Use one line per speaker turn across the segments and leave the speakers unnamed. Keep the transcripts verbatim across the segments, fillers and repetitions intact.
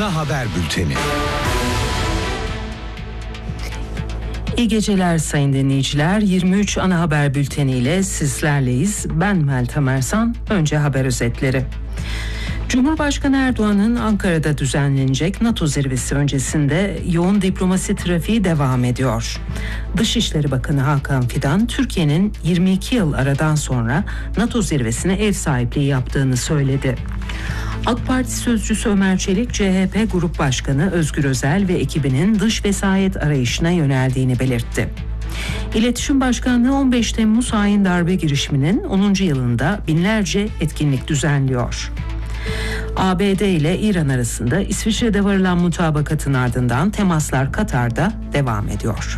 Ana Haber Bülteni.
İyi geceler sayın dinleyiciler. yirmi üç Ana Haber Bülteni ile sizlerleyiz. Ben Meltem Ersan. Önce haber özetleri. Cumhurbaşkanı Erdoğan'ın Ankara'da düzenlenecek NATO zirvesi öncesinde yoğun diplomasi trafiği devam ediyor. Dışişleri Bakanı Hakan Fidan, Türkiye'nin yirmi iki yıl aradan sonra NATO zirvesine ev sahipliği yaptığını söyledi. AK Parti sözcüsü Ömer Çelik, C H P Grup Başkanı Özgür Özel ve ekibinin dış vesayet arayışına yöneldiğini belirtti. İletişim Başkanlığı on beş Temmuz hain darbe girişiminin onuncu yılında binlerce etkinlik düzenliyor. A B D ile İran arasında İsviçre'de varılan mutabakatın ardından temaslar Katar'da devam ediyor.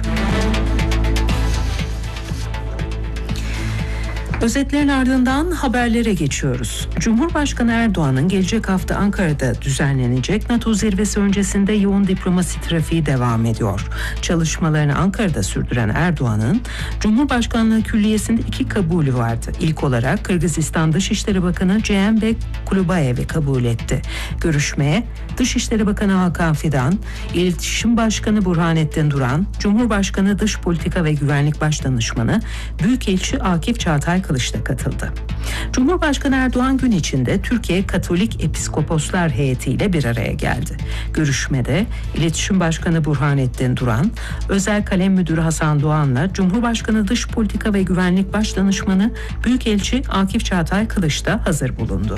Özetlerin ardından haberlere geçiyoruz. Cumhurbaşkanı Erdoğan'ın gelecek hafta Ankara'da düzenlenecek NATO zirvesi öncesinde yoğun diplomasi trafiği devam ediyor. Çalışmalarını Ankara'da sürdüren Erdoğan'ın Cumhurbaşkanlığı Külliyesi'nde iki kabulü vardı. İlk olarak Kırgızistan Dışişleri Bakanı Ceyhanbek Kulubayev'i kabul etti. Görüşmeye Dışişleri Bakanı Hakan Fidan, İletişim Başkanı Burhanettin Duran, Cumhurbaşkanı Dış Politika ve Güvenlik Başdanışmanı Büyükelçi Akif Çağatay Kılıç da katıldı. Cumhurbaşkanı Erdoğan gün içinde Türkiye Katolik Episkoposlar heyetiyle bir araya geldi. Görüşmede İletişim Başkanı Burhanettin Duran, Özel Kalem Müdürü Hasan Doğan'la Cumhurbaşkanı Dış Politika ve Güvenlik Başdanışmanı Büyükelçi Akif Çağatay Kılıç da hazır bulundu.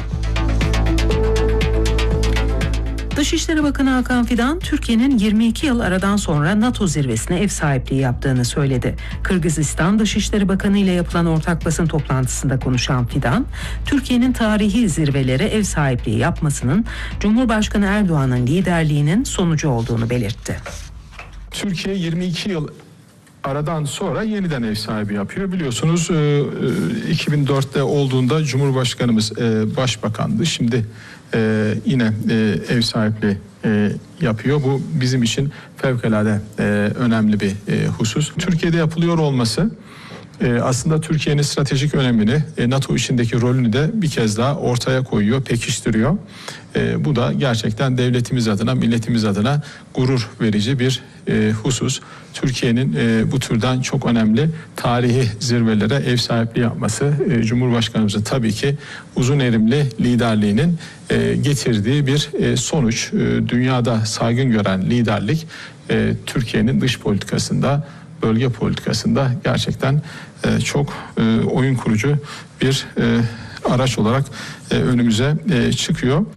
Dışişleri Bakanı Hakan Fidan, Türkiye'nin yirmi iki yıl aradan sonra NATO zirvesine ev sahipliği yaptığını söyledi. Kırgızistan Dışişleri Bakanı ile yapılan ortak basın toplantısında konuşan Fidan, Türkiye'nin tarihi zirvelere ev sahipliği yapmasının Cumhurbaşkanı Erdoğan'ın liderliğinin sonucu olduğunu belirtti.
Türkiye yirmi iki yıl aradan sonra yeniden ev sahibi yapıyor. Biliyorsunuz iki bin dörtte olduğunda Cumhurbaşkanımız başbakandı. Şimdi yine ev sahipliği yapıyor. Bu bizim için fevkalade önemli bir husus. Türkiye'de yapılıyor olması aslında Türkiye'nin stratejik önemini, NATO içindeki rolünü de bir kez daha ortaya koyuyor, pekiştiriyor. Bu da gerçekten devletimiz adına, milletimiz adına gurur verici bir husus. Türkiye'nin bu türden çok önemli tarihi zirvelere ev sahipliği yapması, Cumhurbaşkanımızın tabii ki uzun erimli liderliğinin getirdiği bir sonuç. Dünyada saygın gören liderlik Türkiye'nin dış politikasında, bölge politikasında gerçekten e, çok e, oyun kurucu bir e, araç olarak e, önümüze e, çıkıyor.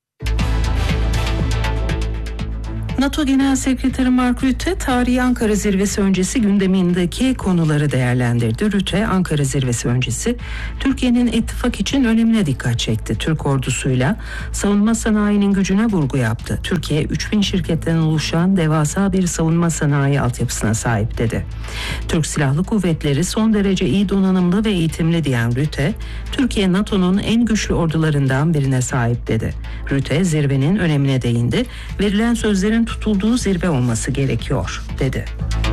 NATO Genel Sekreteri Mark Rutte, tarihi Ankara Zirvesi öncesi gündemindeki konuları değerlendirdi. Rutte, Ankara Zirvesi öncesi Türkiye'nin ittifak için önemine dikkat çekti. Türk ordusuyla savunma sanayinin gücüne vurgu yaptı. Türkiye üç bin şirketten oluşan devasa bir savunma sanayi altyapısına sahip dedi. Türk Silahlı Kuvvetleri son derece iyi donanımlı ve eğitimli diyen Rutte, Türkiye NATO'nun en güçlü ordularından birine sahip dedi. Rutte, zirvenin önemine değindi. Verilen sözlerin tutulduğu zirve olması gerekiyor dedi.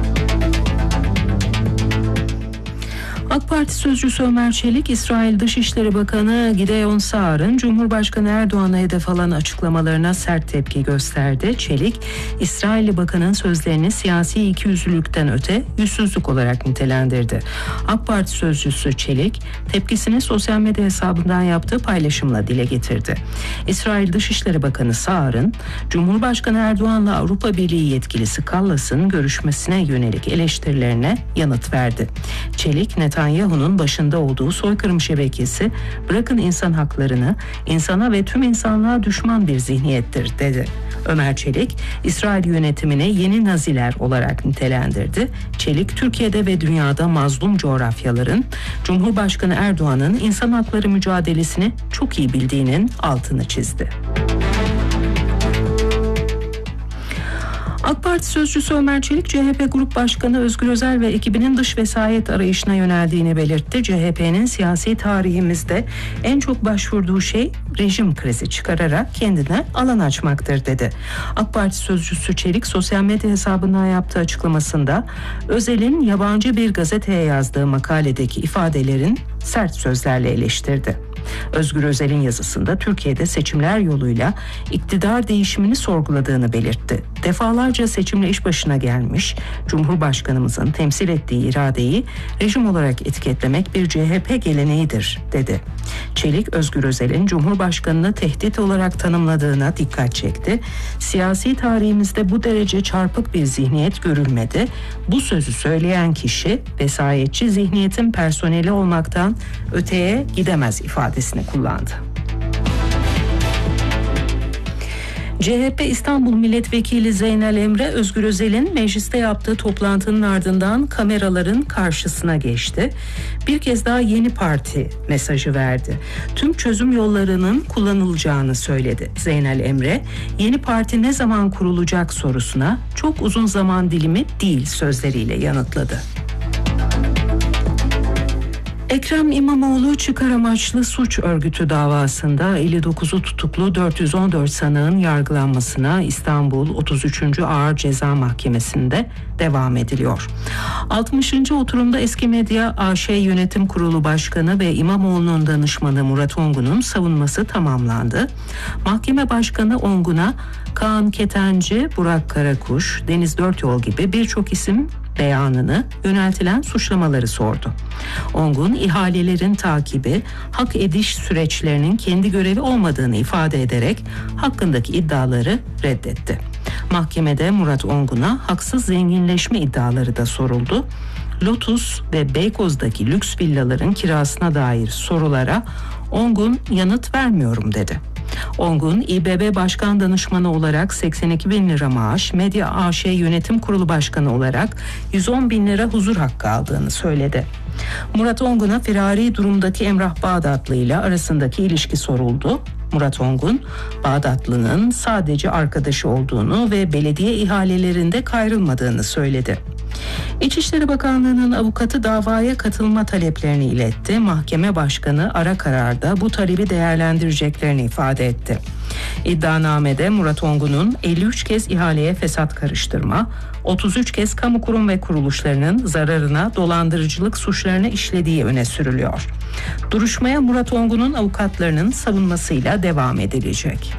AK Parti sözcüsü Ömer Çelik, İsrail Dışişleri Bakanı Gideon Saar'ın Cumhurbaşkanı Erdoğan'a hedef alan açıklamalarına sert tepki gösterdi. Çelik, İsrailli Bakan'ın sözlerini siyasi ikiyüzlülükten öte yüzsüzlük olarak nitelendirdi. AK Parti sözcüsü Çelik, tepkisini sosyal medya hesabından yaptığı paylaşımla dile getirdi. İsrail Dışişleri Bakanı Saar'ın Cumhurbaşkanı Erdoğan'la Avrupa Birliği yetkilisi Kallas'ın görüşmesine yönelik eleştirilerine yanıt verdi. Çelik, Netanyahu'nun başında olduğu soykırım şebekesi bırakın insan haklarını, insana ve tüm insanlığa düşman bir zihniyettir dedi. Ömer Çelik, İsrail yönetimini yeni Naziler olarak nitelendirdi. Çelik, Türkiye'de ve dünyada mazlum coğrafyaların Cumhurbaşkanı Erdoğan'ın insan hakları mücadelesini çok iyi bildiğinin altını çizdi. AK Parti sözcüsü Ömer Çelik, C H P Grup Başkanı Özgür Özel ve ekibinin dış vesayet arayışına yöneldiğini belirtti. C H P'nin siyasi tarihimizde en çok başvurduğu şey rejim krizi çıkararak kendine alan açmaktır dedi. AK Parti sözcüsü Çelik, sosyal medya hesabından yaptığı açıklamasında Özel'in yabancı bir gazeteye yazdığı makaledeki ifadelerin sert sözlerle eleştirdi. Özgür Özel'in yazısında Türkiye'de seçimler yoluyla iktidar değişimini sorguladığını belirtti. Defalarca seçimle iş başına gelmiş, Cumhurbaşkanımızın temsil ettiği iradeyi rejim olarak etiketlemek bir C H P geleneğidir, dedi. Çelik, Özgür Özel'in Cumhurbaşkanını tehdit olarak tanımladığına dikkat çekti. Siyasi tarihimizde bu derece çarpık bir zihniyet görülmedi. Bu sözü söyleyen kişi vesayetçi zihniyetin personeli olmaktan öteye gidemez ifadesini kullandı. C H P İstanbul Milletvekili Zeynel Emre, Özgür Özel'in mecliste yaptığı toplantının ardından kameraların karşısına geçti. Bir kez daha yeni parti mesajı verdi. Tüm çözüm yollarının kullanılacağını söyledi. Zeynel Emre, yeni parti ne zaman kurulacak sorusuna çok uzun zaman dilimi değil sözleriyle yanıtladı. Ekrem İmamoğlu çıkar amaçlı suç örgütü davasında elli dokuzu tutuklu dört yüz on dört sanığın yargılanmasına İstanbul otuz üçüncü Ağır Ceza Mahkemesi'nde devam ediliyor. altmışıncı oturumda Eski Medya A Ş Yönetim Kurulu Başkanı ve İmamoğlu'nun danışmanı Murat Ongun'un savunması tamamlandı. Mahkeme Başkanı Ongun'a Kaan Ketenci, Burak Karakuş, Deniz Dörtyol gibi birçok isim beyanını yöneltilen suçlamaları sordu. Ongun, ihalelerin takibi, hak ediş süreçlerinin kendi görevi olmadığını ifade ederek hakkındaki iddiaları reddetti. Mahkemede Murat Ongun'a haksız zenginleşme iddiaları da soruldu. Lotus ve Beykoz'daki lüks villaların kirasına dair sorulara Ongun yanıt vermiyorum dedi. Ongun, İ B B Başkan Danışmanı olarak seksen iki bin lira maaş, Medya A Ş Yönetim Kurulu Başkanı olarak yüz on bin lira huzur hakkı aldığını söyledi. Murat Ongun'a firari durumdaki Emrah Bağdatlı ile arasındaki ilişki soruldu. Murat Ongun, Bağdatlı'nın sadece arkadaşı olduğunu ve belediye ihalelerinde kayrılmadığını söyledi. İçişleri Bakanlığı'nın avukatı davaya katılma taleplerini iletti. Mahkeme Başkanı ara kararda bu talebi değerlendireceklerini ifade etti. İddianamede Murat Ongun'un elli üç kez ihaleye fesat karıştırma, otuz üç kez kamu kurum ve kuruluşlarının zararına dolandırıcılık suçlarını işlediği öne sürülüyor. Duruşmaya Murat Ongun'un avukatlarının savunmasıyla devam edilecek.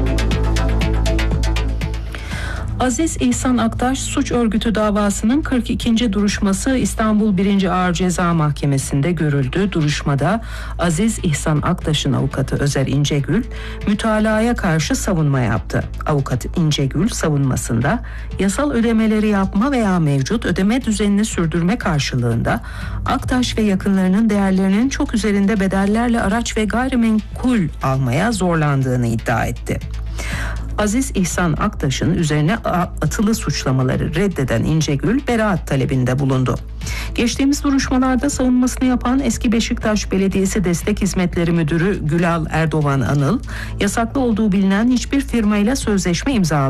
Aziz İhsan Aktaş suç örgütü davasının kırk ikinci duruşması İstanbul birinci Ağır Ceza Mahkemesi'nde görüldü. Duruşmada Aziz İhsan Aktaş'ın avukatı Özer İncegül mütalaya karşı savunma yaptı. Avukat İncegül savunmasında yasal ödemeleri yapma veya mevcut ödeme düzenini sürdürme karşılığında Aktaş ve yakınlarının değerlerinin çok üzerinde bedellerle araç ve gayrimenkul almaya zorlandığını iddia etti. Aziz İhsan Aktaş'ın üzerine atılı suçlamaları reddeden İncegül beraat talebinde bulundu. Geçtiğimiz duruşmalarda savunmasını yapan eski Beşiktaş Belediyesi Destek Hizmetleri Müdürü Gülal Erdoğan Anıl, yasaklı olduğu bilinen hiçbir firmayla sözleşme imzalamadı.